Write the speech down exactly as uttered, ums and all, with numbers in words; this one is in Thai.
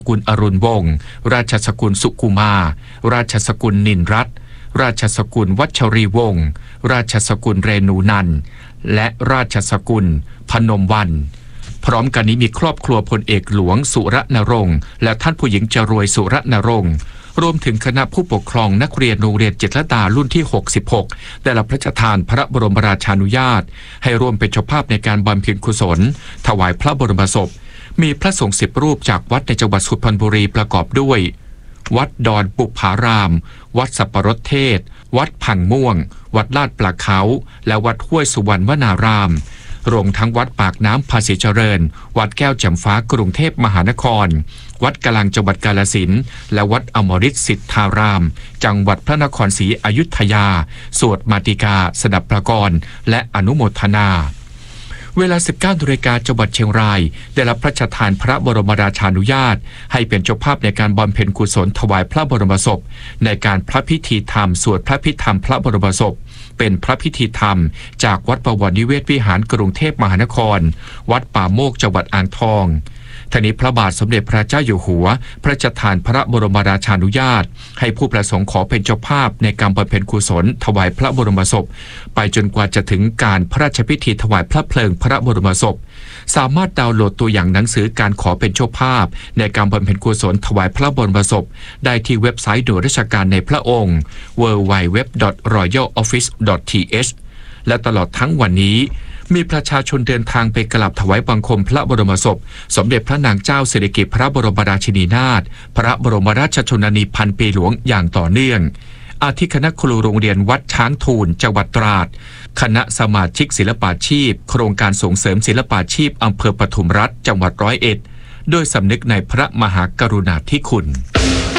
กุลอรุณวงศ์ราชสกุลสุกุมาราชสกุลนินรัตน์ราชสกุลวัชรีวงศ์ราชสกุลเรนูนันท์และราชสกุลพนมวรรณพร้อมกันนี้มีครอบครัวพลเอกหลวงสุรณรงค์และท่านผู้หญิงจรวยสุรณรงค์รวมถึงคณะผู้ปกครองนักเรียนโรงเรียนจิตรลดารุ่นที่หกสิบหกได้รับพระราชทานพระบรมราชานุญาตให้ร่วมเป็นเจ้าภาพในการบำเพ็ญกุศลถวายพระบรมศพมีพระสงฆ์สิบรูปจากวัดในจังหวัดสุพรรณบุรีประกอบด้วยวัดดอนปุพาราม วัดสัปปรดเทศ วัดพังม่วง วัดลาดปลาเขาและวัดห้วยสุวรรณวนารามรวมทั้งวัดปากน้ำภาษีเจริญวัดแก้วแจ่มฟ้ากรุงเทพมหานครวัดกลางจังหวัดกาฬสินธุ์และวัดอมฤตสิทธารามจังหวัดพระนครศรีอยุธยาสวดมาติกาสดับประกรณ์และอนุโมทนาเวลา สิบเก้านาฬิกา จังหวัดเชียงรายได้รับพระราชทานพระบรมราชานุญาตให้เป็นเจ้าภาพในการบำเพ็ญกุศลถวายพระบรมศพในการพระพิธีธรรมสวดพระพิธรรมพระบรมศพเป็นพระพิธีธรรมจากวัดบวรนิเวศวิหารกรุงเทพมหานครวัดป่าโมกจังหวัดอ่างทองทนี้พระบาทสมเด็จพระเจ้าอยู่หัวพระราชทานพระบรมราชานุญาตให้ผู้ประสงค์ขอเป็นเจ้าภาพในการบำเพ็ญกุศลถวายพระบรมศพไปจนกว่าจะถึงการพระราชพิธีถวายพระเพลิงพระบรมศพสามารถดาวน์โหลดตัวอย่างหนังสือการขอเป็นเจ้าภาพในการบำเพ็ญกุศลถวายพระบรมศพได้ที่เว็บไซต์หน่วยราชการในพระองค์ ดับเบิลยู ดับเบิลยู ดับเบิลยู ดอท รอยัลออฟฟิศ ดอท ที เอช และตลอดทั้งวันนี้มีประชาชนเดินทางไปกราบถวายบังคมพระบรมศพสมเด็จพระนางเจ้าสิริกิติ์พระบรมราชินีนาถพระบรมราชชนนีพันปีหลวงอย่างต่อเนื่องอาทิคณะครูโรงเรียนวัดช้างทูลจังหวัดตราดคณะสมาชิกศิลปาชีพโครงการส่งเสริมศิลปาชีพอำเภอปทุมรัฐจังหวัดร้อยเอ็ดโดยสำนึกในพระมหากรุณาธิคุณ